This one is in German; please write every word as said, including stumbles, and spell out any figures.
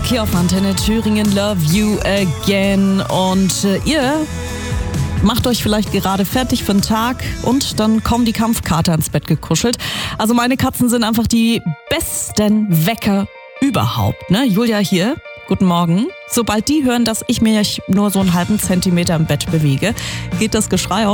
Talk hier auf Antenne Thüringen, Love You Again. Und äh, ihr macht euch vielleicht gerade fertig für den Tag und dann kommen die Kampfkater ins Bett gekuschelt. Also meine Katzen sind einfach die besten Wecker überhaupt. Ne? Julia hier, guten Morgen. Sobald die hören, dass ich mich nur so einen halben Zentimeter im Bett bewege, geht das Geschrei auf.